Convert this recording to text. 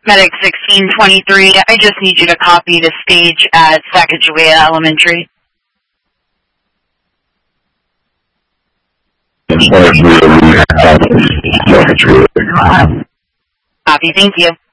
Medic 1623, I just need you to copy the stage at Sacagawea Elementary. Copy, thank you.